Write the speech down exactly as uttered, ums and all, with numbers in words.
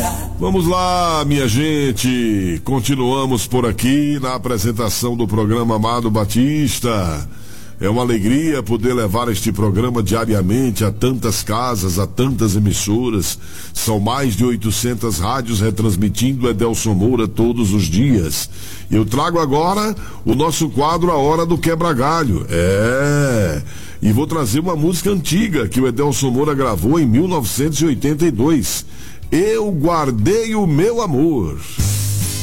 Vamos lá, minha gente. Continuamos por aqui na apresentação do programa Amado Batista. É uma alegria poder levar este programa diariamente a tantas casas, a tantas emissoras. São mais de oitocentas rádios retransmitindo Edelson Moura todos os dias. Eu trago agora o nosso quadro A Hora do Quebra-Galho. É... E vou trazer uma música antiga que o Edelson Moura gravou em mil novecentos e oitenta e dois. Eu Guardei o Meu Amor.